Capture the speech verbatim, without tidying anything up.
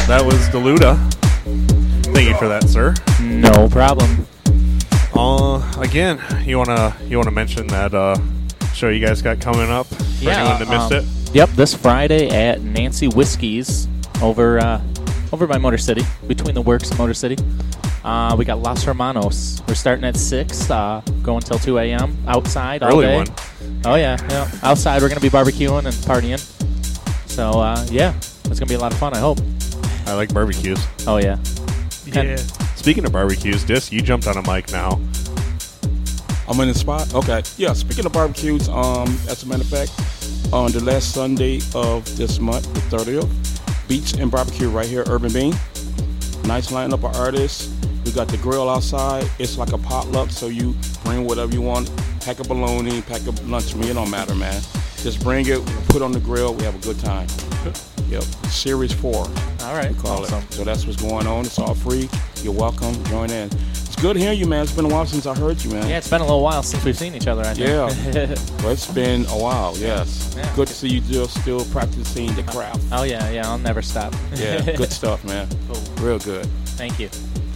that was Deluda. Thank you for that, sir. No problem. Uh, again, you wanna you wanna mention that uh, show you guys got coming up for Yeah, anyone that missed um, it? Yep, this Friday at Nancy Whiskey's over uh, over by Motor City, between the works and Motor City. Uh, we got Los Hermanos. We're starting at six, uh, going till two a.m. outside all Early day. one. Oh, yeah, yeah. Outside, we're going to be barbecuing and partying. So, uh, yeah, it's going to be a lot of fun, I hope. I like barbecues. Oh, yeah. Yeah. Speaking of barbecues, Dis, you jumped on a mic now. I'm in the spot? Okay. Yeah, speaking of barbecues, um, as a matter of fact, on the last Sunday of this month, the thirtieth, Beach and Barbecue right here, Urban Bean. Nice lineup of artists. We got the grill outside. It's like a potluck, so you bring whatever you want. Pack a bologna, pack a lunch meat, it don't matter, man. Just bring it, put on the grill, we have a good time. Yep, Series four. All right. We call Awesome. it. So that's what's going on. It's all free. You're welcome. Join in. It's good hearing you, man. It's been a while since I heard you, man. Yeah, it's been a little while since we've seen each other, I think. Yeah. Well, it's been a while, yes. Yeah. Good to see you still, still practicing the craft. Oh, yeah, yeah. I'll never stop. Yeah, good stuff, man. Cool. Real good. Thank you.